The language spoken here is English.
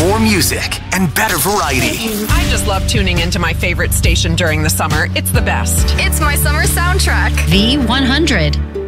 more music and better variety. I just love tuning into my favorite station during the summer. It's the best. It's my summer soundtrack. V100.